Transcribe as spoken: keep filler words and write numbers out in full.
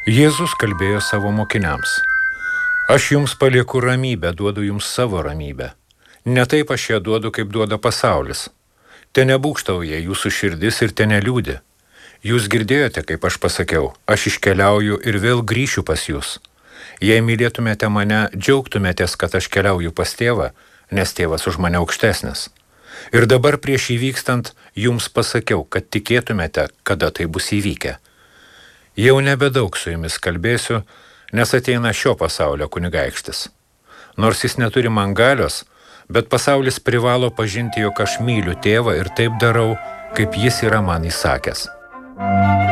Jėzus kalbėjo savo mokiniams: Aš jums palieku ramybę, duodu jums savo ramybę. Ne taip aš ją duodu, kaip duoda pasaulis. Te nebūgštauja jūsų širdis ir te neliūdi. Jūs girdėjote, kaip aš pasakiau, aš iškeliauju ir vėl grįšiu pas jūs. Jei mylėtumėte mane, džiaugtumėtės, kad aš keliauju pas tėvą, nes tėvas už mane aukštesnis. Ir dabar prieš įvykstant jums pasakiau, kad tikėtumėte, kada tai bus įvykę. Jau nebedaug su jumis kalbėsiu, nes ateina šio pasaulio kunigaikštis. Nors jis neturi man galios, bet pasaulis privalo pažinti, jog aš myliu tėvą ir taip darau, kaip jis yra man įsakęs.